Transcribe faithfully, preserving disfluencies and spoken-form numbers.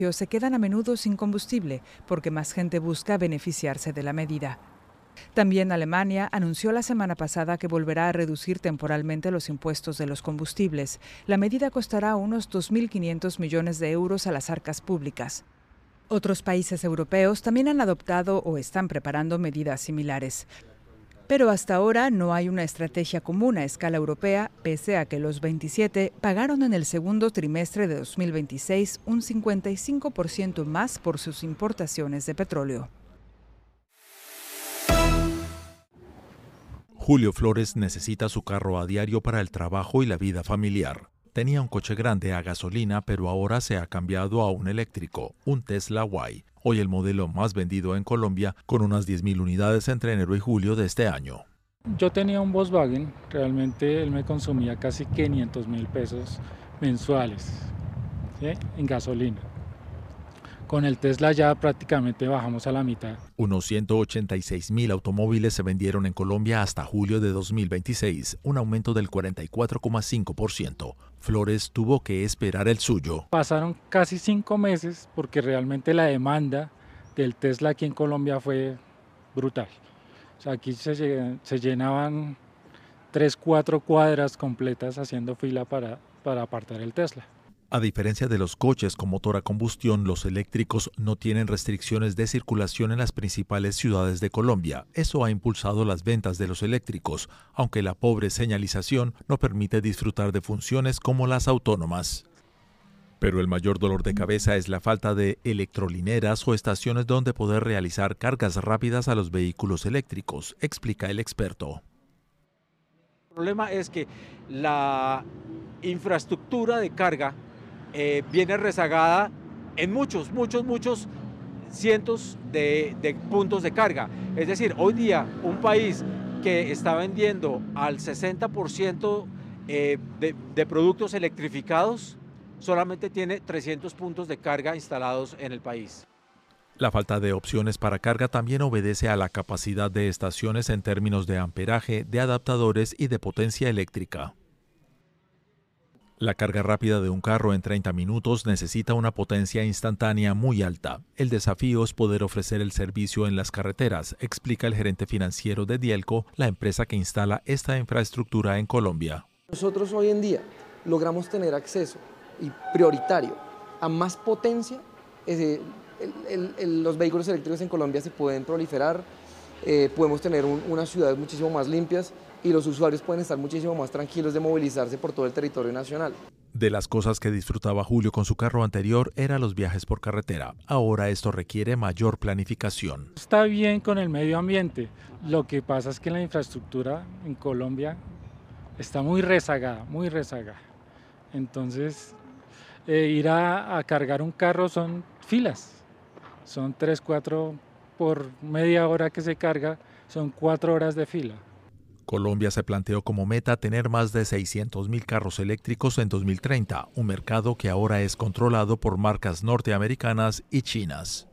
se quedan a menudo sin combustible porque más gente busca beneficiarse de la medida. También Alemania anunció la semana pasada que volverá a reducir temporalmente los impuestos de los combustibles. La medida costará unos dos mil quinientos millones de euros a las arcas públicas. Otros países europeos también han adoptado o están preparando medidas similares. Pero hasta ahora no hay una estrategia común a escala europea, pese a que los veintisiete pagaron en el segundo trimestre de dos mil veintiséis un cincuenta y cinco por ciento más por sus importaciones de petróleo. Julio Flores necesita su carro a diario para el trabajo y la vida familiar. Tenía un coche grande a gasolina, pero ahora se ha cambiado a un eléctrico, un Tesla Y. Hoy el modelo más vendido en Colombia, con unas diez mil unidades entre enero y julio de este año. Yo tenía un Volkswagen, realmente él me consumía casi quinientos mil pesos mensuales, ¿sí?, en gasolina. Con el Tesla ya prácticamente bajamos a la mitad. Unos ciento ochenta y seis mil automóviles se vendieron en Colombia hasta julio de dos mil veintiséis, un aumento del cuarenta y cuatro coma cinco por ciento. Flores tuvo que esperar el suyo. Pasaron casi cinco meses porque realmente la demanda del Tesla aquí en Colombia fue brutal. O sea, aquí se, se llenaban tres, cuatro cuadras completas haciendo fila para, para apartar el Tesla. A diferencia de los coches con motor a combustión, los eléctricos no tienen restricciones de circulación en las principales ciudades de Colombia. Eso ha impulsado las ventas de los eléctricos, aunque la pobre señalización no permite disfrutar de funciones como las autónomas. Pero el mayor dolor de cabeza es la falta de electrolineras o estaciones donde poder realizar cargas rápidas a los vehículos eléctricos, explica el experto. El problema es que la infraestructura de carga Eh, viene rezagada en muchos, muchos, muchos cientos de, de puntos de carga. Es decir, hoy día un país que está vendiendo al sesenta por ciento eh, de, de productos electrificados solamente tiene trescientos puntos de carga instalados en el país. La falta de opciones para carga también obedece a la capacidad de estaciones en términos de amperaje, de adaptadores y de potencia eléctrica. La carga rápida de un carro en treinta minutos necesita una potencia instantánea muy alta. El desafío es poder ofrecer el servicio en las carreteras, explica el gerente financiero de Dielco, la empresa que instala esta infraestructura en Colombia. Nosotros hoy en día logramos tener acceso y prioritario a más potencia. El, el, el, los vehículos eléctricos en Colombia se pueden proliferar, eh, podemos tener un, unas ciudades muchísimo más limpias, y los usuarios pueden estar muchísimo más tranquilos de movilizarse por todo el territorio nacional. De las cosas que disfrutaba Julio con su carro anterior eran los viajes por carretera. Ahora esto requiere mayor planificación. Está bien con el medio ambiente. Lo que pasa es que la infraestructura en Colombia está muy rezagada, muy rezagada. Entonces, eh, ir a, a cargar un carro son filas. Son tres, cuatro por media hora que se carga, son cuatro horas de fila. Colombia se planteó como meta tener más de seiscientos mil carros eléctricos en dos mil treinta, un mercado que ahora es controlado por marcas norteamericanas y chinas.